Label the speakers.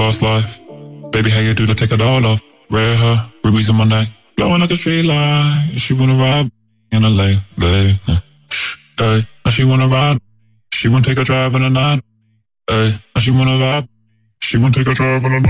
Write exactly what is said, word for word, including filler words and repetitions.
Speaker 1: Past life. Baby, how you do to take it all off? Red hair, rubies on my neck, blowing like a street light. She wanna ride in a late, late. Hey, now she wanna ride. She wanna take a drive in the night. Hey, now she wanna vibe. She wanna take a drive in the night.